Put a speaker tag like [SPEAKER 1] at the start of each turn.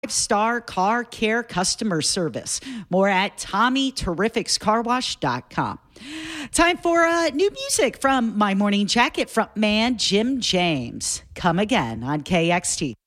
[SPEAKER 1] 5-star car care customer service. More at TommyTerrifcsCarWash.com. Time for new music from My Morning Jacket frontman Jim James. Come Again on KXT.